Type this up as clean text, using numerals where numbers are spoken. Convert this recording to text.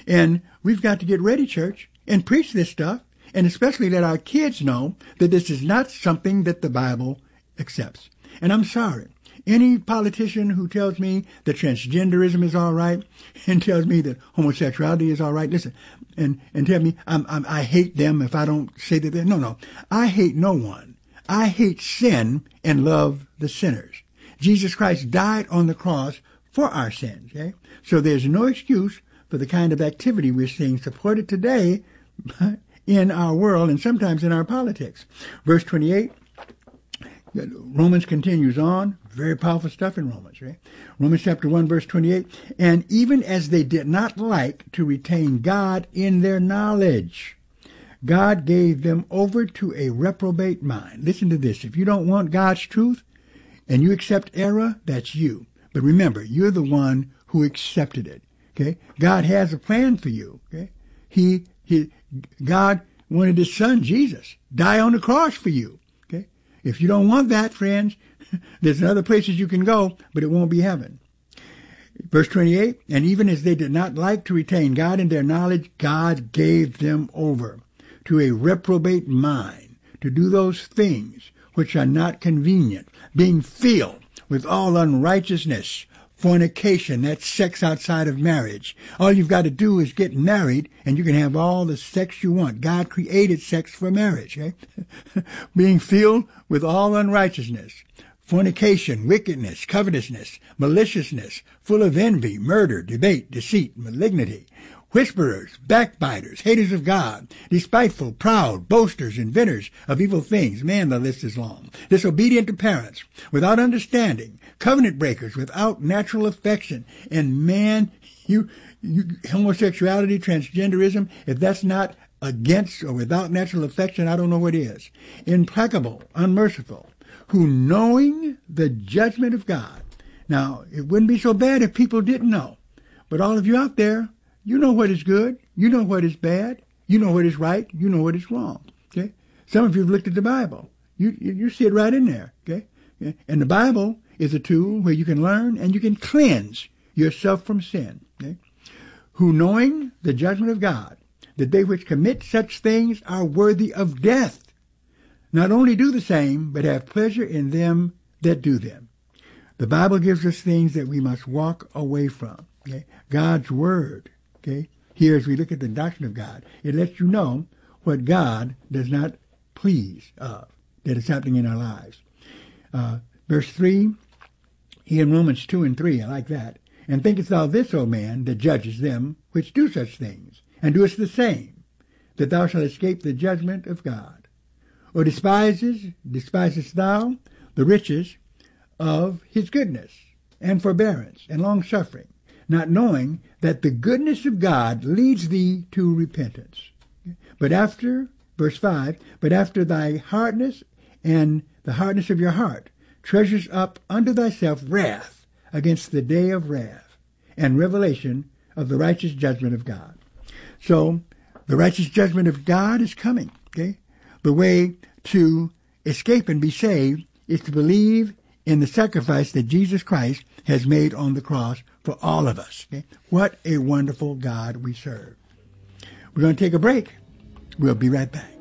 And we've got to get ready, church, and preach this stuff, and especially let our kids know that this is not something that the Bible accepts. And I'm sorry, any politician who tells me that transgenderism is all right and tells me that homosexuality is all right, listen, and tell me I hate them if I don't say that. No. I hate no one. I hate sin and love the sinners. Jesus Christ died on the cross for our sins. Okay? So there's no excuse for the kind of activity we're seeing supported today in our world and sometimes in our politics. Verse 28, Romans continues on. Very powerful stuff in Romans, right? Romans chapter 1, verse 28. And even as they did not like to retain God in their knowledge, God gave them over to a reprobate mind. Listen to this. If you don't want God's truth and you accept error, that's you. But remember, you're the one who accepted it. Okay? God has a plan for you. Okay? God wanted his son, Jesus, die on the cross for you. Okay? If you don't want that, friends, there's other places you can go, but it won't be heaven. Verse 28, and even as they did not like to retain God in their knowledge, God gave them over to a reprobate mind to do those things which are not convenient, being filled with all unrighteousness, fornication, that's sex outside of marriage. All you've got to do is get married and you can have all the sex you want. God created sex for marriage, okay? Being filled with all unrighteousness, fornication, wickedness, covetousness, maliciousness, full of envy, murder, debate, deceit, malignity, whisperers, backbiters, haters of God, despiteful, proud, boasters, inventors of evil things. Man, the list is long. Disobedient to parents, without understanding, covenant breakers, without natural affection. And man, you homosexuality, transgenderism, if that's not against or without natural affection, I don't know what is. Implacable, unmerciful, who knowing the judgment of God. Now, it wouldn't be so bad if people didn't know. But all of you out there, you know what is good. You know what is bad. You know what is right. You know what is wrong. Okay? Some of you have looked at the Bible. You see it right in there. Okay? And the Bible is a tool where you can learn and you can cleanse yourself from sin. Okay? Who knowing the judgment of God, that they which commit such things are worthy of death, not only do the same, but have pleasure in them that do them. The Bible gives us things that we must walk away from. Okay? God's Word. Okay? Here, as we look at the doctrine of God, it lets you know what God does not please of, that is happening in our lives. Verse 3, here in Romans 2 and 3, I like that. And thinkest thou this, O man, that judges them which do such things, and doest the same, that thou shalt escape the judgment of God? Or despisest thou the riches of his goodness, and forbearance, and long-suffering, not knowing that the goodness of God leads thee to repentance? But after, verse 5, but after thy hardness and the hardness of your heart, treasures up unto thyself wrath against the day of wrath and revelation of the righteous judgment of God. So, the righteous judgment of God is coming, okay? The way to escape and be saved is to believe in the sacrifice that Jesus Christ has made on the cross for all of us. Okay? What a wonderful God we serve. We're going to take a break. We'll be right back.